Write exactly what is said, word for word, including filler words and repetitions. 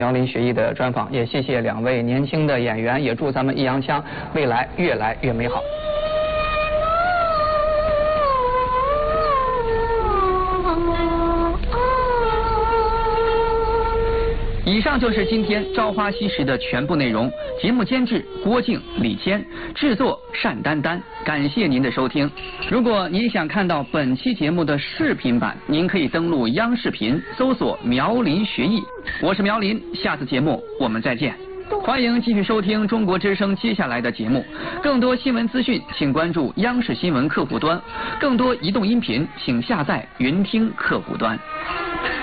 苗林学艺的专访，也谢谢两位年轻的演员，也祝咱们易烊千未来越来越美好。以上就是今天《朝花夕拾》的全部内容。节目监制郭靖、李坚，制作单丹丹。感谢您的收听。如果您想看到本期节目的视频版，您可以登录央视频搜索“苗林学艺”。我是苗林，下次节目我们再见。欢迎继续收听中国之声接下来的节目。更多新闻资讯，请关注央视新闻客户端；更多移动音频，请下载云听客户端。